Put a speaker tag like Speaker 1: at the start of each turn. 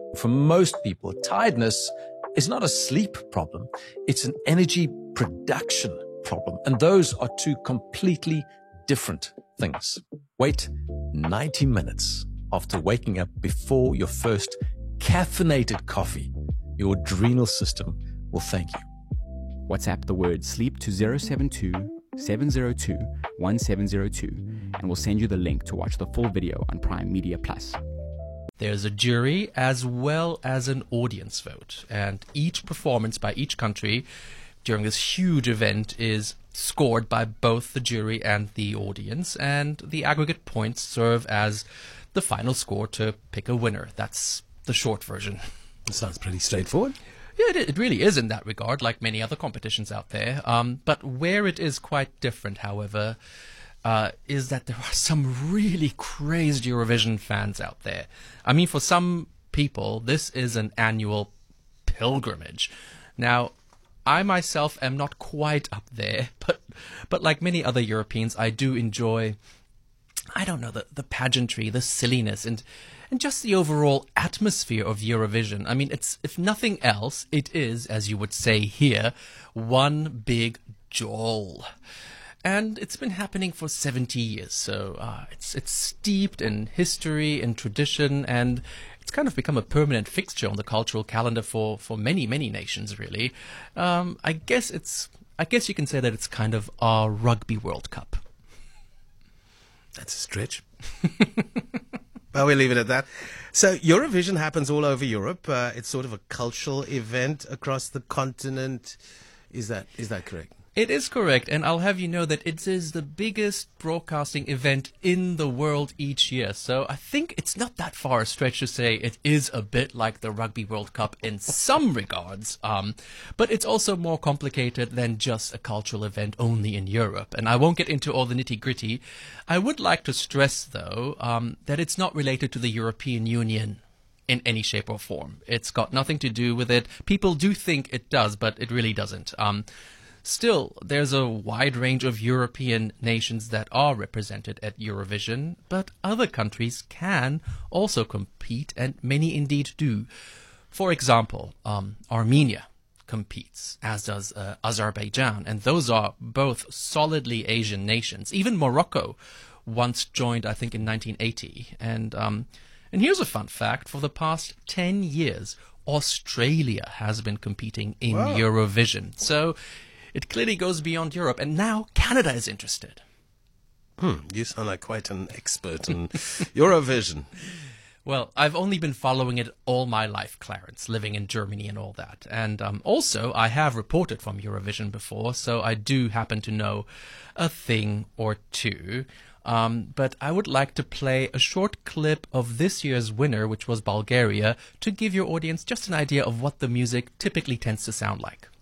Speaker 1: For most people, tiredness is not a sleep problem. It's an energy production problem. And those are two completely different things. Wait 90 minutes after waking up before your first caffeinated coffee. Your adrenal system will thank you.
Speaker 2: WhatsApp the word sleep to 072 702 1702 and we'll send you the link to watch the full video on Prime Media Plus.
Speaker 3: There's a jury as well as an audience vote, and each performance by each country during this huge event is scored by both the jury and the audience, and the aggregate points serve as the final score to pick a winner. That's the short version.
Speaker 4: It sounds pretty straightforward.
Speaker 3: Yeah, it really is in that regard, like many other competitions out there. But where it is quite different, however, is that there are some really crazed Eurovision fans out there. I mean, for some people, this is an annual pilgrimage. Now, I myself am not quite up there, but like many other Europeans, I do enjoy, I don't know, the pageantry, the silliness, and just the overall atmosphere of Eurovision. I mean, it's, if nothing else, it is, as you would say here, one big jol. And it's been happening for 70 years, so it's steeped in history and tradition, and it's kind of become a permanent fixture on the cultural calendar for many, many nations, really. I guess you can say that it's kind of our Rugby World Cup.
Speaker 4: That's a stretch. Well, we'll leave it at that. So Eurovision happens all over Europe. It's sort of a cultural event across the continent. Is that correct?
Speaker 3: It is correct, and I'll have you know that it is the biggest broadcasting event in the world each year. So I think it's not that far a stretch to say it is a bit like the Rugby World Cup in some regards. But it's also more complicated than just a cultural event only in Europe. And I won't get into all the nitty-gritty. I would like to stress, though, that it's not related to the European Union in any shape or form. It's got nothing to do with it. People do think it does, but it really doesn't. Still, there's a wide range of European nations that are represented at Eurovision, but other countries can also compete, and many indeed do. For example, Armenia competes, as does Azerbaijan, and those are both solidly Asian nations. Even Morocco once joined, I think, in 1980. And here's a fun fact. For the past 10 years, Australia has been competing in Eurovision. So it clearly goes beyond Europe, and now Canada is interested.
Speaker 4: You sound like quite an expert in Eurovision.
Speaker 3: Well, I've only been following it all my life, Clarence, living in Germany and all that. And also, I have reported from Eurovision before, so I do happen to know a thing or two. But I would like to play a short clip of this year's winner, which was Bulgaria, to give your audience just an idea of what the music typically tends to sound like.